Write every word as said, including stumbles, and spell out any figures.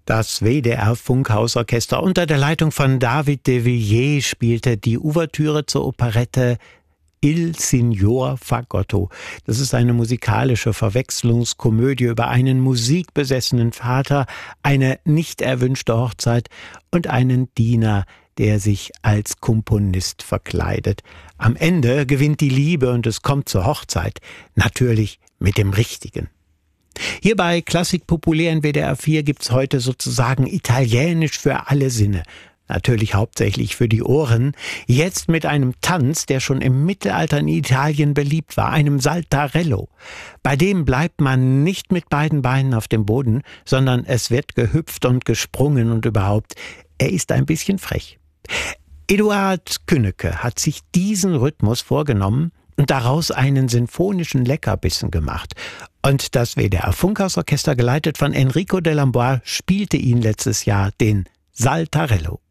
Das W D R-Funkhausorchester unter der Leitung von David de Villiers spielte die Ouvertüre zur Operette Il Signor Fagotto. Das ist eine musikalische Verwechslungskomödie über einen musikbesessenen Vater, eine nicht erwünschte Hochzeit und einen Diener, der sich als Komponist verkleidet. Am Ende gewinnt die Liebe und es kommt zur Hochzeit. Natürlich mit dem Richtigen. Hier bei Klassik Populär in W D R vier gibt's heute sozusagen Italienisch für alle Sinne. Natürlich hauptsächlich für die Ohren. Jetzt mit einem Tanz, der schon im Mittelalter in Italien beliebt war, einem Saltarello. Bei dem bleibt man nicht mit beiden Beinen auf dem Boden, sondern es wird gehüpft und gesprungen und überhaupt, er ist ein bisschen frech. Eduard Künneke hat sich diesen Rhythmus vorgenommen und daraus einen sinfonischen Leckerbissen gemacht. Und das W D R-Funkhausorchester, geleitet von Enrico Dellamboise, spielte ihn letztes Jahr, den Saltarello.